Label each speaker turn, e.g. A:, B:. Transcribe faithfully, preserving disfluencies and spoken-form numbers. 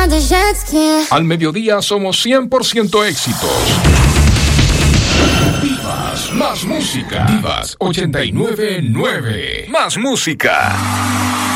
A: de jet ski.
B: Al mediodía somos cien por ciento éxitos. Divas, más música. Divas ochenta y nueve nueve. Más música.